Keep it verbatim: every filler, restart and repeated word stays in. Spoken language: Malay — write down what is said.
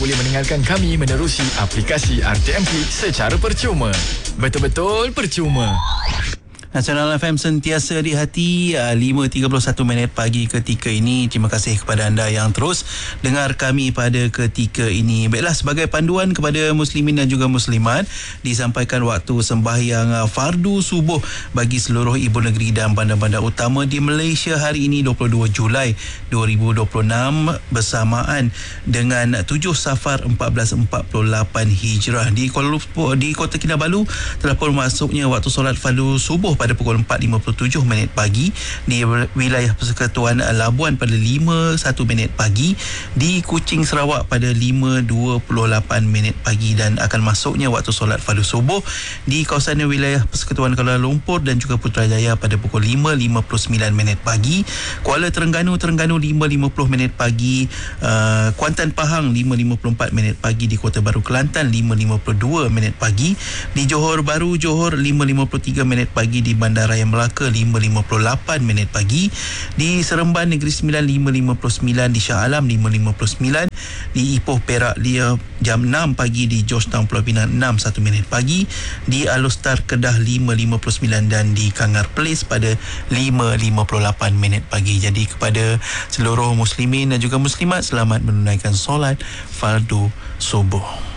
boleh mendengarkan kami menerusi aplikasi R T M P secara percuma. Betul-betul percuma. Nasional F M sentiasa di hati. uh, lima tiga puluh satu minit pagi ketika ini. Terima kasih kepada anda yang terus dengar kami pada ketika ini. Baiklah, sebagai panduan kepada muslimin dan juga muslimat, disampaikan waktu sembahyang uh, fardu subuh bagi seluruh ibu negeri dan bandar-bandar utama di Malaysia hari ini dua puluh dua Julai dua ribu dua puluh enam bersamaan dengan tujuh Safar empat belas empat puluh lapan Hijrah. Di Kuala Lumpur, di Kota Kinabalu telah pun masuknya waktu solat fardu subuh pada pukul empat lima puluh tujuh minit pagi. Di wilayah Persekutuan Labuan pada lima satu minit pagi. Di Kuching Sarawak pada lima dua puluh lapan minit pagi. Dan akan masuknya waktu solat fardu subuh di kawasan wilayah Persekutuan Kuala Lumpur dan juga Putrajaya pada pukul lima lima puluh sembilan minit pagi. Kuala Terengganu Terengganu lima lima puluh minit pagi. uh, Kuantan Pahang lima lima puluh empat minit pagi. Di Kota Baru Kelantan lima lima puluh dua minit pagi. Di Johor Bahru Johor lima lima puluh tiga minit pagi. Di Bandaraya Melaka lima lima puluh lapan minit pagi. Di Seremban Negeri Sembilan lima lima puluh sembilan. Di Shah Alam lima lima puluh sembilan. Di Ipoh Perak dia jam enam pagi. Di Georgetown Pulau Pinang enam satu minit pagi. Di Alustar Kedah lima lima puluh sembilan dan di Kangar Place pada lima lima puluh lapan minit pagi. Jadi kepada seluruh muslimin dan juga muslimat, selamat menunaikan solat fardu subuh.